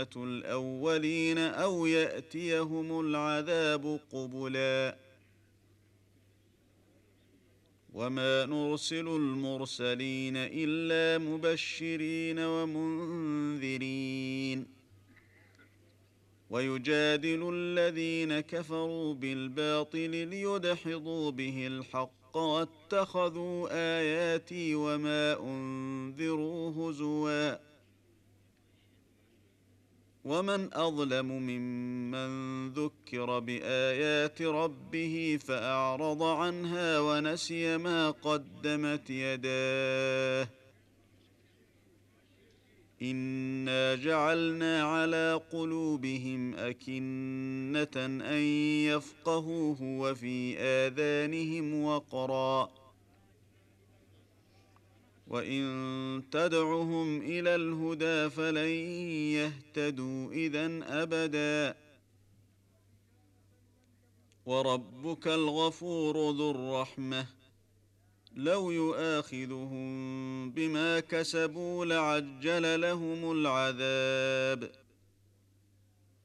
الأولين أو يأتيهم العذاب قبلا وما نرسل المرسلين إلا مبشرين ومنذرين ويجادل الذين كفروا بالباطل ليدحضوا به الحق واتخذوا آياتي وما أنذروا هزوا ومن أظلم ممن ذكر بآيات ربه فأعرض عنها ونسي ما قدمت يداه إنا جعلنا على قلوبهم أكنة أن يفقهوه وفي آذانهم وقرا وإن تدعهم إلى الهدى فلن يهتدوا إذن أبدا وربك الغفور ذو الرحمة لو يؤاخذهم بما كسبوا لعجل لهم العذاب